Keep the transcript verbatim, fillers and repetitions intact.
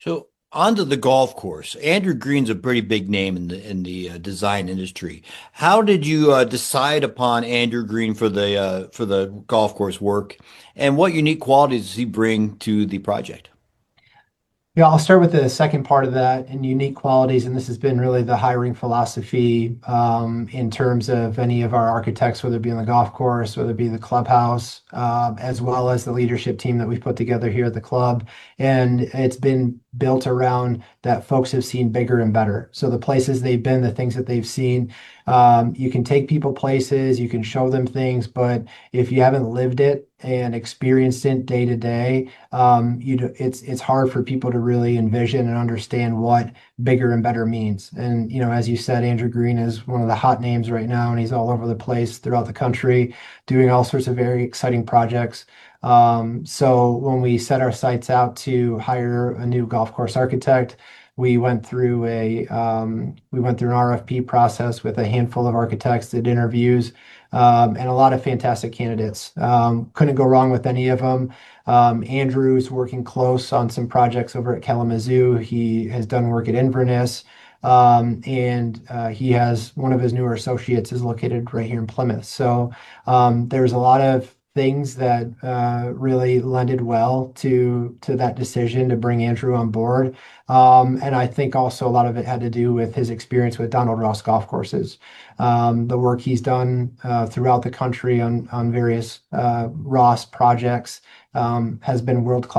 So onto the golf course. Andrew Green's a pretty big name in the in the uh, design industry. How did you uh, decide upon Andrew Green for the uh, for the golf course work, and what unique qualities does he bring to the project? Yeah, I'll start with the second part of that and unique qualities. And this has been really the hiring philosophy um, in terms of any of our architects, whether it be on the golf course, whether it be the clubhouse, uh, as well as the leadership team that we've put together here at the club. And it's been built around that folks have seen bigger and better. So the places they've been, the things that they've seen, um, you can take people places, you can show them things, but if you haven't lived it and experienced it day to day, um, you know, it's it's hard for people to really envision and understand what bigger and better means. And you know, as you said, Andrew Green is one of the hot names right now, and he's all over the place throughout the country, doing all sorts of very exciting projects. Um, so when we set our sights out to hire a new golf course architect, we went through a um, we went through an R F P process with a handful of architects, did interviews, um, and a lot of fantastic candidates. Um, couldn't go wrong with any of them. Um, Andrew's working close on some projects over at Kalamazoo. He has done work at Inverness. Um, and uh, he has one of his newer associates is located right here in Plymouth. So um, there's a lot of things that uh, really lended well to to that decision to bring Andrew on board. Um, and I think also a lot of it had to do with his experience with Donald Ross golf courses, um, the work he's done uh, throughout the country on on various uh, Ross projects um, has been world class.